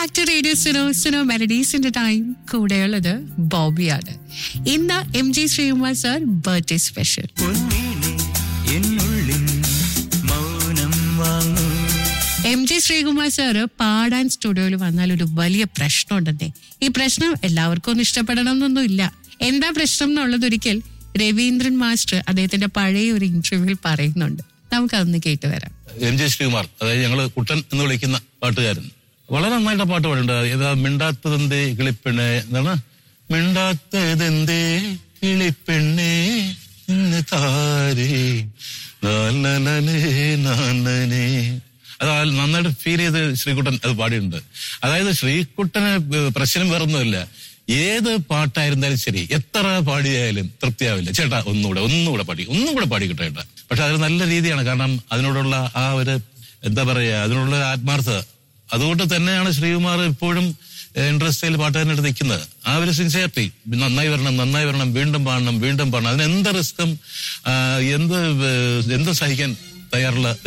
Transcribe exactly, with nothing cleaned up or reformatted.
Back to radio Suno Suno മെലഡീസിന്റെ time. കൂടെയുള്ളത് ബോബിയാണ്. ഇന്ന് M G Sreekumar sir birthday special. M G Sreekumar sir പാടാൻ സ്റ്റുഡിയോയിൽ വന്നാൽ ഒരു വലിയ പ്രശ്നം ഉണ്ടെന്നേ. ഈ പ്രശ്നം എല്ലാവർക്കും ഒന്നും ഇഷ്ടപ്പെടണം എന്നൊന്നും ഇല്ല. എന്താ പ്രശ്നം എന്നുള്ളത് ഒരിക്കൽ രവീന്ദ്രൻ മാസ്റ്റർ അദ്ദേഹത്തിന്റെ പഴയ ഒരു ഇന്റർവ്യൂവിൽ പറയുന്നുണ്ട്. നമുക്കതൊന്ന് കേട്ട് വരാം. എം ജെ ശ്രീകുമാർ, അതായത് ഞങ്ങള് കുട്ടൻ എന്ന് വിളിക്കുന്ന പാട്ടുകാരൻ, വളരെ നന്നായിട്ട് പാട്ട് പാടുന്നുണ്ട്. ഏതാ മിണ്ടാത്തതെന്തേ കിളിപ്പെണ്ണേ എന്താണ്, മിണ്ടാത്തതെന്തേ കിളിപ്പെണ്ണേ ഇന്ന് താരേ നാനനേ നാനനേ. അത് നന്നായിട്ട് ഫീൽ ചെയ്ത് ശ്രീകുട്ടൻ അത് പാടിയിട്ടുണ്ട്. അതായത് ശ്രീകുട്ടന് പ്രശ്നം വേറൊന്നുമില്ല, ഏത് പാട്ടായിരുന്നാലും ശരി എത്ര പാടിയായാലും തൃപ്തിയാവില്ല. ചേട്ടാ ഒന്നുകൂടെ ഒന്നുകൂടെ പാടി ഒന്നുകൂടെ പാടി കിട്ടാ ചേട്ടാ. പക്ഷെ അത് നല്ല രീതിയാണ്, കാരണം അതിനോടുള്ള ആ ഒരു എന്താ പറയാ, അതിനുള്ള ആത്മാർത്ഥത. അതുകൊണ്ട് തന്നെയാണ് ശ്രീകുമാർ ഇപ്പോഴും ഇൻഡസ്ട്രിയിൽ പാട്ടുകാരനായിട്ട് നിൽക്കുന്നത്. ആ ഒരു സിൻസിയറിറ്റി, നന്നായി വരണം നന്നായി വരണം വീണ്ടും പാടണം വീണ്ടും പാടണം, അതിന് എന്ത് റിസ്ക്കും എന്ത് എന്ത് സഹിക്കാൻ തയ്യാറുള്ള